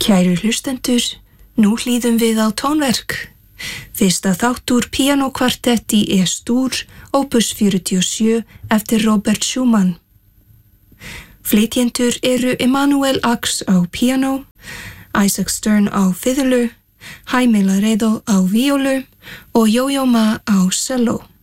Kæru hlustendur, nú hlýðum við á tónverk. Fyrsta þáttur píanókvartett í E-stúr, opus 47 eftir Robert Schumann. Flytjendur eru Emanuel Ax á píanó, Isaac Stern á fiðlu, Jaime Laredo á víólu og Yo-Yo Ma á cello.